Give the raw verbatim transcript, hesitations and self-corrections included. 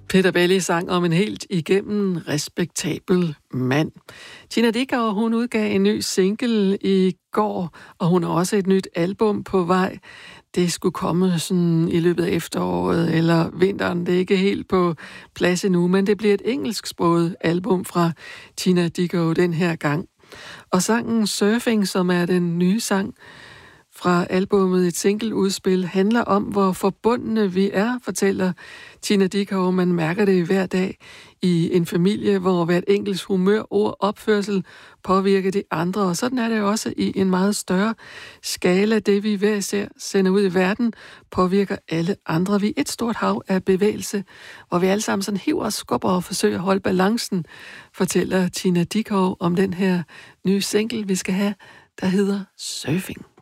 Peter Belli sang om en helt igennem respektabel mand. Tina Dickow, hun udgav en ny single i går, og hun har også et nyt album på vej. Det skulle komme sådan i løbet af efteråret eller vinteren. Det er ikke helt på plads endnu, men det bliver et engelsksproget album fra Tina Dickow den her gang. Og sangen Surfing, som er den nye sang fra albumet Et Single-udspil, handler om, hvor forbundne vi er, fortæller Tina Dickow. Man mærker det hver dag i en familie, hvor hvert enkelt humør, ord, opførsel påvirker de andre. Og sådan er det også i en meget større skala. Det vi hver især sender ud i verden, påvirker alle andre. Vi er et stort hav af bevægelse, hvor vi alle sammen sådan hiver og skubber og forsøger at holde balancen, fortæller Tina Dickow om den her nye single, vi skal have, der hedder Surfing.